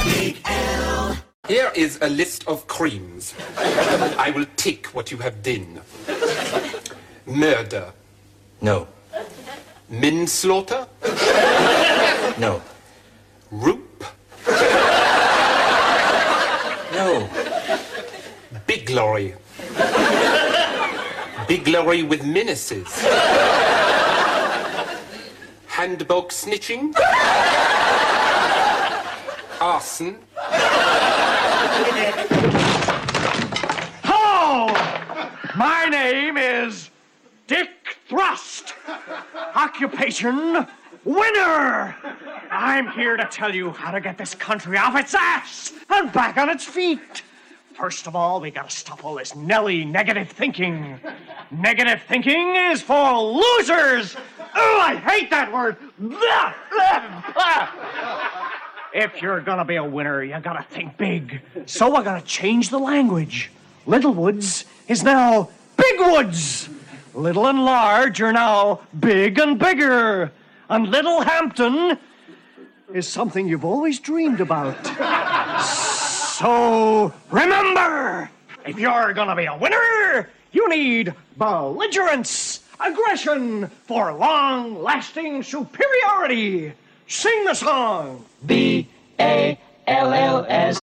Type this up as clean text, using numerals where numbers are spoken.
Here is a list of crimes. I will tick what you have done. Murder. No. Manslaughter. No. Rape. No. Biglory. Biglory with menaces. Handbag snitching. Arson. Hello! My name is Dick Thrust. Occupation, winner! I'm here to tell you how to get this country off its ass and back on its feet. First of all, we gotta stop all this Nelly negative thinking. Negative thinking is for losers! Oh, I hate that word! If you're gonna be a winner, you gotta think big. So I gotta change the language. Little Woods is now Big Woods. Little and large are now big and bigger. And Little Hampton is something you've always dreamed about. So remember, if you're gonna be a winner, you need belligerence, aggression for long-lasting superiority. Sing the song. BALLS.